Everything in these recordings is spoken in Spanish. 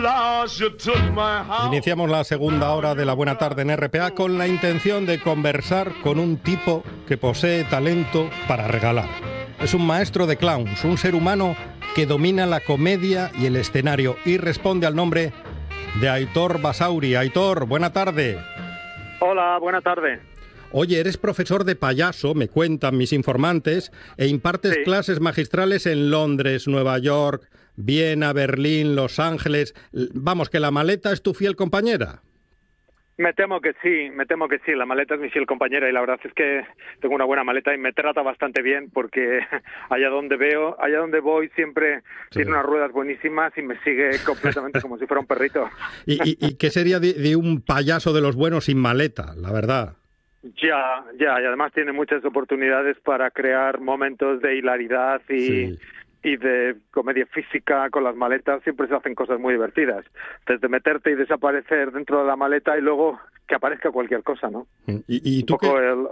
Iniciamos la segunda hora de la buena tarde en RPA con la intención de conversar con un tipo que posee talento para regalar. Es un maestro de clowns, un ser humano que domina la comedia y el escenario y responde al nombre de Aitor Basauri. Aitor, buena tarde. Hola, buena tarde. Oye, eres profesor de payaso, me cuentan mis informantes, e impartes clases magistrales en Londres, Nueva York, Viena, Berlín, Los Ángeles. Vamos, que la maleta es tu fiel compañera. Me temo que sí, la maleta es mi fiel compañera y la verdad es que tengo una buena maleta y me trata bastante bien porque allá donde voy siempre tiene unas ruedas buenísimas y me sigue completamente como si fuera un perrito. ¿Y qué sería de un payaso de los buenos sin maleta, la verdad? Ya, y además tiene muchas oportunidades para crear momentos de hilaridad y de comedia física con las maletas. Siempre se hacen cosas muy divertidas, desde meterte y desaparecer dentro de la maleta y luego que aparezca cualquier cosa, ¿no? ¿Y tú qué?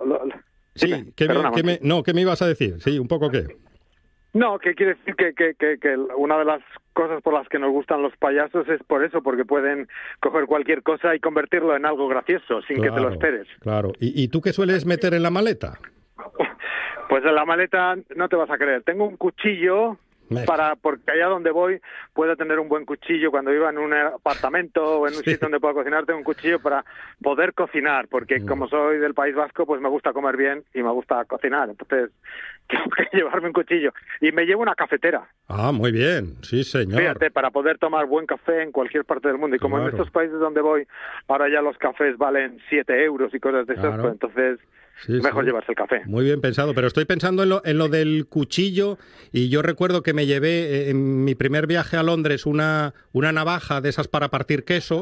Sí, ¿qué me ibas a decir? Sí, un poco qué. No, que quiere decir que una de las cosas por las que nos gustan los payasos es por eso, porque pueden coger cualquier cosa y convertirlo en algo gracioso sin que te lo esperes. Claro. ¿Y tú qué sueles meter en la maleta? Pues en la maleta no te vas a creer. Tengo un cuchillo porque allá donde voy puedo tener un buen cuchillo. Cuando viva en un apartamento o en un sitio donde pueda cocinar, tengo un cuchillo para poder cocinar, porque como soy del País Vasco, pues me gusta comer bien y me gusta cocinar. Entonces tengo que llevarme un cuchillo. Y me llevo una cafetera. Ah, muy bien. Sí, señor. Fíjate, para poder tomar buen café en cualquier parte del mundo. Y como en estos países donde voy, ahora ya los cafés valen 7 euros y cosas de esas, pues entonces mejor llevarse el café. Muy bien pensado, pero estoy pensando en lo del cuchillo y yo recuerdo que me llevé en mi primer viaje a Londres una navaja de esas para partir queso.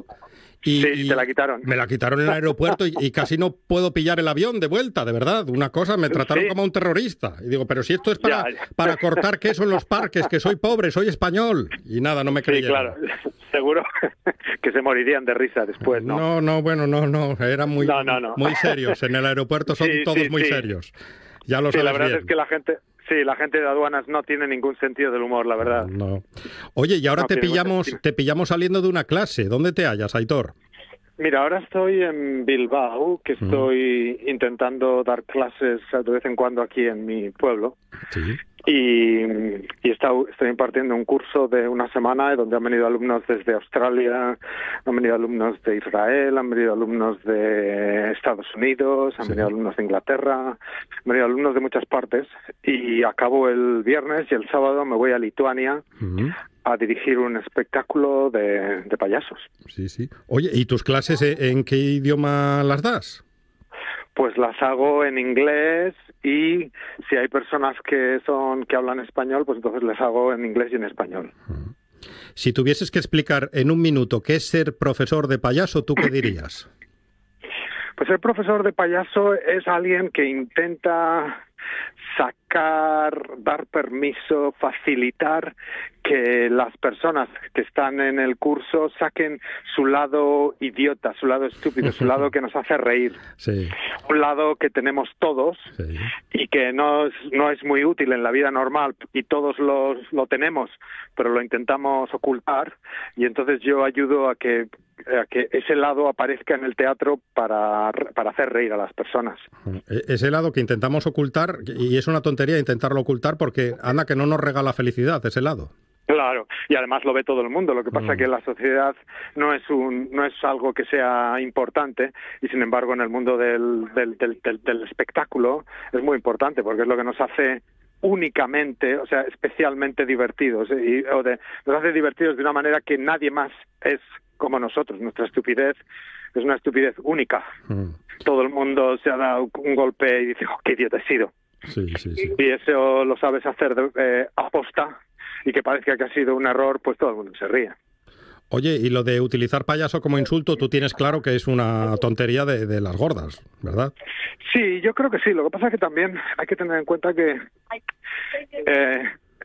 Y te la quitaron. Me la quitaron en el aeropuerto y casi no puedo pillar el avión de vuelta, de verdad. Una cosa, me trataron como a un terrorista. Y digo, pero si esto es para cortar queso en los parques, que soy pobre, soy español. Y nada, no me creyeron. Sí, claro. Seguro que se morirían de risa después, ¿no? No, eran muy serios. En el aeropuerto son todos muy serios. Ya lo sabes la verdad bien. Es que la gente de aduanas no tiene ningún sentido del humor, la verdad. No. Oye, y ahora te pillamos saliendo de una clase. ¿Dónde te hallas, Aitor? Mira, ahora estoy en Bilbao, que estoy intentando dar clases de vez en cuando aquí en mi pueblo. Sí. Y estoy impartiendo un curso de una semana donde han venido alumnos desde Australia, han venido alumnos de Israel, han venido alumnos de Estados Unidos, han venido alumnos de Inglaterra, han venido alumnos de muchas partes. Y acabo el viernes y el sábado me voy a Lituania a dirigir un espectáculo de payasos. Sí. Oye, ¿y tus clases en qué idioma las das? Pues las hago en inglés y si hay personas que hablan español, pues entonces les hago en inglés y en español. Si tuvieses que explicar en un minuto qué es ser profesor de payaso, ¿tú qué dirías? Pues ser profesor de payaso es alguien que intenta dar permiso, facilitar que las personas que están en el curso saquen su lado idiota, su lado estúpido, su lado que nos hace reír. Sí. Un lado que tenemos todos y que no es muy útil en la vida normal y todos lo tenemos, pero lo intentamos ocultar y entonces yo ayudo a que ese lado aparezca en el teatro para hacer reír a las personas. Ese lado que intentamos ocultar, y es una tontería intentarlo ocultar porque anda que no nos regala felicidad ese lado. Claro, y además lo ve todo el mundo. Lo que pasa es que en la sociedad no es algo que sea importante y sin embargo en el mundo del espectáculo es muy importante porque es lo que nos hace únicamente, o sea, especialmente divertidos nos hace divertidos de una manera que nadie más es como nosotros. Nuestra estupidez es una estupidez única. Todo el mundo se ha dado un golpe y dice, qué idiota he sido. Sí. Y eso lo sabes hacer aposta y que parezca que ha sido un error, pues todo el mundo se ríe. Oye, y lo de utilizar payaso como insulto, tú tienes claro que es una tontería de las gordas, ¿verdad? Sí, yo creo que sí. Lo que pasa es que también hay que tener en cuenta que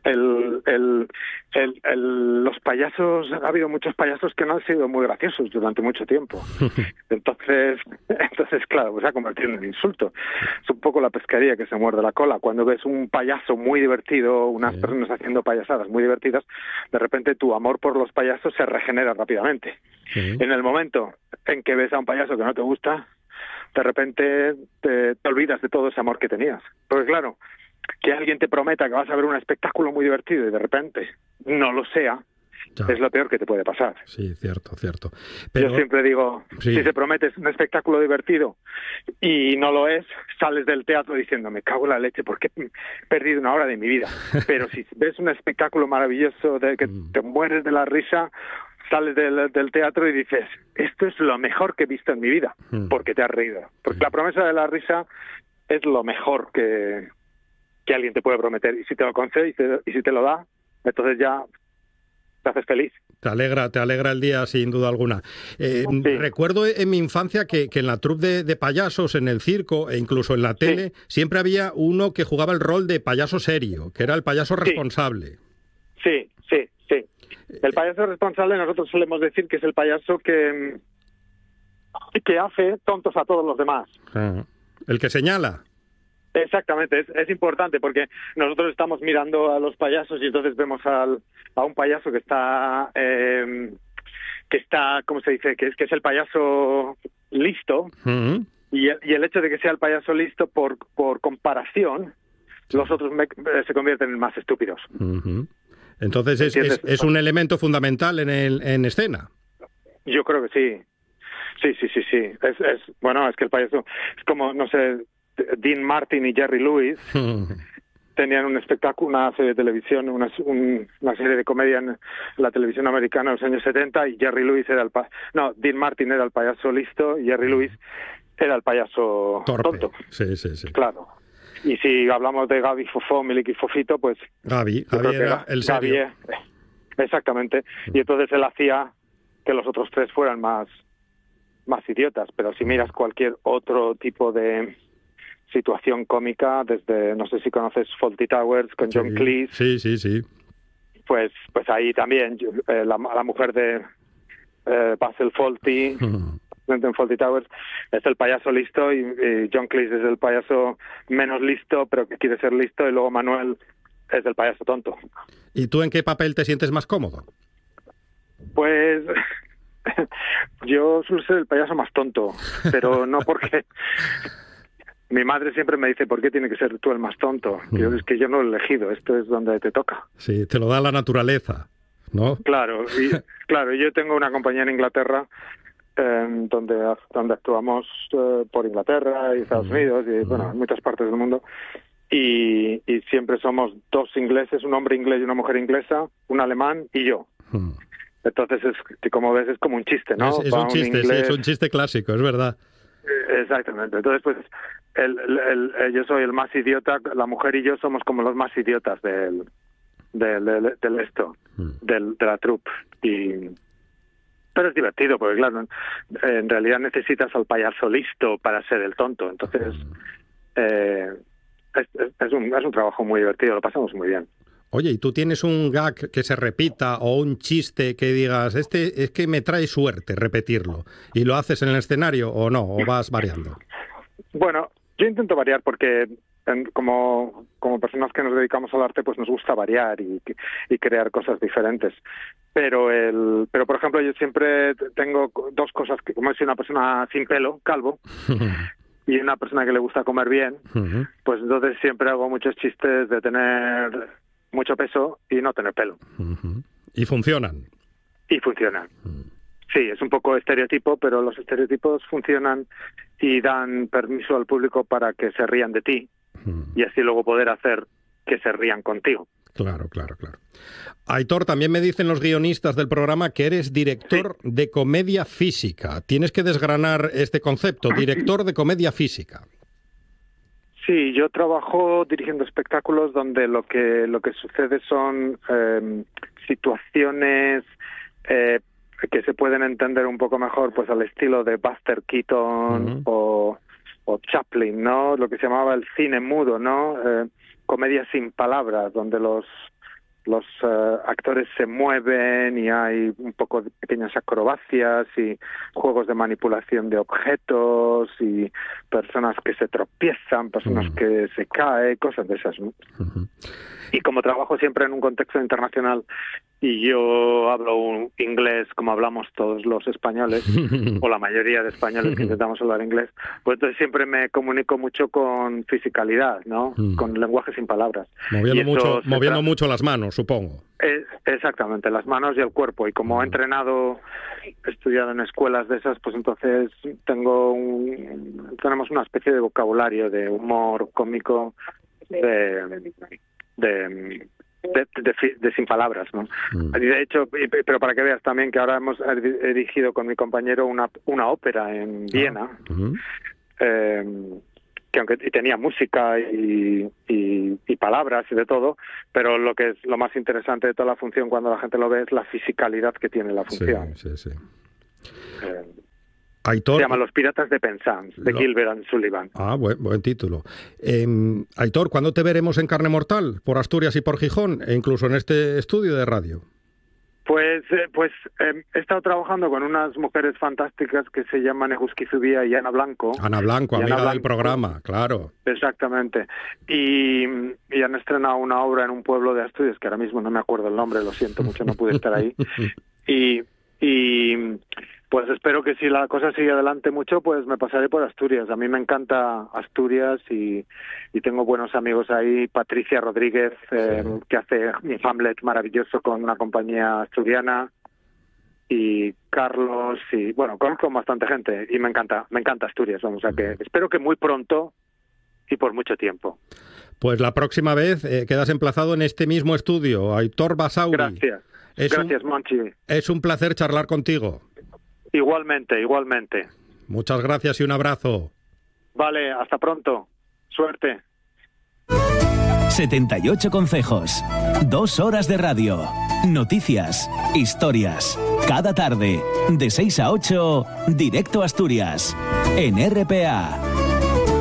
los payasos, ha habido muchos payasos que no han sido muy graciosos durante mucho tiempo. Entonces claro, pues se ha convertido en un insulto. Es un poco la pescaría que se muerde la cola. Cuando ves un payaso muy divertido, unas personas haciendo payasadas muy divertidas, de repente tu amor por los payasos se regenera rápidamente. En el momento en que ves a un payaso que no te gusta, de repente te olvidas de todo ese amor que tenías. Porque claro, que alguien te prometa que vas a ver un espectáculo muy divertido y de repente no lo sea, es lo peor que te puede pasar. Sí, cierto. Pero... Yo siempre digo, si se promete un espectáculo divertido y no lo es, sales del teatro diciendo, me cago en la leche, porque he perdido una hora de mi vida. Pero si ves un espectáculo maravilloso de que te mueres de la risa, sales del teatro y dices, esto es lo mejor que he visto en mi vida, porque te has reído. Porque la promesa de la risa es lo mejor que alguien te puede prometer, y si te lo concede y si te lo da, entonces ya te haces feliz. Te alegra el día, sin duda alguna. Sí. Recuerdo en mi infancia que en la troupe de payasos, en el circo e incluso en la tele, siempre había uno que jugaba el rol de payaso serio, que era el payaso responsable. Sí. El payaso responsable, nosotros solemos decir que es el payaso que hace tontos a todos los demás. El que señala. Exactamente, es importante porque nosotros estamos mirando a los payasos y entonces vemos a un payaso que está, ¿cómo se dice? Que es el payaso listo, y el hecho de que sea el payaso listo por comparación, los otros se convierten en más estúpidos. Entonces es un elemento fundamental en escena. Yo creo que sí. Sí. Bueno, es que el payaso es como, no sé, Dean Martin y Jerry Lewis tenían un espectáculo, una serie de televisión, una serie de comedia en la televisión americana en los años 70, y Jerry Lewis era Dean Martin era el payaso listo y Jerry Lewis era el payaso tonto. Sí. Claro. Y si hablamos de Gaby Fofó, Miliki Fofito, pues Gaby era el serio. Exactamente. Y entonces él hacía que los otros tres fueran más idiotas, pero si miras cualquier otro tipo de situación cómica, desde, no sé si conoces Fawlty Towers con John Cleese. Sí. Pues ahí también la mujer de Basil Fawlty en Fawlty Towers es el payaso listo, y John Cleese es el payaso menos listo pero que quiere ser listo, y luego Manuel es el payaso tonto. ¿Y tú en qué papel te sientes más cómodo? Pues yo suelo ser el payaso más tonto, pero no porque... Mi madre siempre me dice, ¿por qué tiene que ser tú el más tonto? Es que yo no lo he elegido, esto es donde te toca. Sí, te lo da la naturaleza, ¿no? Claro, yo tengo una compañía en Inglaterra donde actuamos por Inglaterra y Estados Unidos y en muchas partes del mundo, y siempre somos dos ingleses, un hombre inglés y una mujer inglesa, un alemán y yo. Entonces, como ves, es como un chiste, ¿no? Es un chiste, inglés... es un chiste clásico, es verdad. Exactamente. Entonces, pues, yo soy el más idiota, la mujer y yo somos como los más idiotas de la troupe. Pero es divertido, porque claro, en realidad necesitas al payaso listo para ser el tonto. Entonces, es un trabajo muy divertido, lo pasamos muy bien. Oye, ¿y tú tienes un gag que se repita o un chiste que digas, este es que me trae suerte repetirlo, y lo haces en el escenario o no, o vas variando? Bueno, yo intento variar porque como personas que nos dedicamos al arte, pues nos gusta variar y crear cosas diferentes. Pero por ejemplo, yo siempre tengo dos cosas, que como soy una persona sin pelo, calvo, y una persona que le gusta comer bien, pues entonces siempre hago muchos chistes de tener mucho peso y no tener pelo. ¿Y funcionan? Y funcionan. Sí, es un poco estereotipo, pero los estereotipos funcionan y dan permiso al público para que se rían de ti y así luego poder hacer que se rían contigo. Claro. Aitor, también me dicen los guionistas del programa que eres director de comedia física. Tienes que desgranar este concepto, director de comedia física. Sí, yo trabajo dirigiendo espectáculos donde lo que sucede son situaciones que se pueden entender un poco mejor, pues al estilo de Buster Keaton o Chaplin, ¿no? Lo que se llamaba el cine mudo, ¿no? Comedia sin palabras, donde los los actores se mueven y hay un poco de pequeñas acrobacias y juegos de manipulación de objetos y personas que se tropiezan, personas que se caen, cosas de esas, ¿no? Y como trabajo siempre en un contexto internacional y yo hablo un inglés como hablamos todos los españoles, o la mayoría de españoles que intentamos hablar inglés, pues entonces siempre me comunico mucho con fisicalidad, ¿no? Con lenguaje sin palabras. Moviendo mucho las manos, supongo. Exactamente, las manos y el cuerpo. Y como he entrenado, he estudiado en escuelas de esas, pues entonces tenemos una especie de vocabulario de humor cómico de sin palabras, ¿no? De hecho, pero para que veas también que ahora he dirigido con mi compañero una ópera en Viena, que aunque tenía música y palabras y de todo, pero lo que es lo más interesante de toda la función cuando la gente lo ve es la fisicalidad que tiene la función. Sí. Aitor, se llama Los Piratas de Penzance, de Gilbert and Sullivan. Buen título. Aitor, ¿cuándo te veremos en Carne Mortal? Por Asturias y por Gijón, e incluso en este estudio de radio. Pues he estado trabajando con unas mujeres fantásticas que se llaman Eguski Zubia y Ana Blanco. Ana Blanco, amiga del programa, claro. Exactamente. Y han estrenado una obra en un pueblo de Asturias, que ahora mismo no me acuerdo el nombre, lo siento mucho, no pude estar ahí. Y pues espero que si la cosa sigue adelante mucho, pues me pasaré por Asturias. A mí me encanta Asturias y tengo buenos amigos ahí. Patricia Rodríguez, que hace un Hamlet maravilloso con una compañía asturiana. Y Carlos, y bueno, conozco bastante gente y me encanta Asturias. Vamos, a que espero que muy pronto y por mucho tiempo. Pues la próxima vez quedas emplazado en este mismo estudio, Aitor Basauri. Gracias, Monchi. Es un placer charlar contigo. Igualmente. Muchas gracias y un abrazo. Vale, hasta pronto. Suerte. 78 consejos, 2 horas de radio, noticias, historias. Cada tarde, de 6 a 8, Directo Asturias, en RPA.